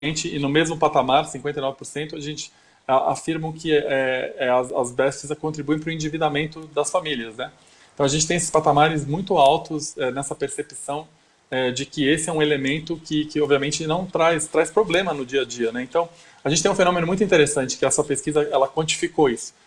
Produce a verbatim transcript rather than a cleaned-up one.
e no mesmo patamar, cinquenta e nove por cento, a gente a, afirmam que é, é, as, as bestes contribuem para o endividamento das famílias, né? Então a gente tem esses patamares muito altos é, nessa percepção é, de que esse é um elemento que, que obviamente não traz, traz problema no dia a dia, né? Então a gente tem um fenômeno muito interessante que essa pesquisa ela quantificou isso.